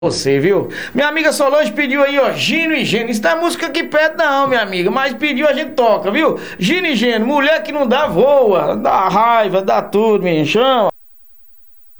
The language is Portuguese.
Você, viu? Minha amiga Solange pediu aí, ó, Gino e Geno. Isso não é música aqui perto, não, minha amiga. Mas pediu, a gente toca, viu? Gino e Geno, mulher que não dá voa, dá raiva, dá tudo, me chama.